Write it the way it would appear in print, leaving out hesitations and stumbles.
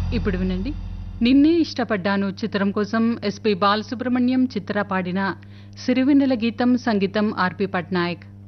ఇప్పుడు వినండి. నిన్నే ఇష్టపడ్డాను చిత్రం కోసం ఎస్పి బాలసుబ్రహ్మణ్యం చిత్ర పాడిన సిరివెన్నెల గీతం సంగీతం ఆర్పి పట్నాయక్.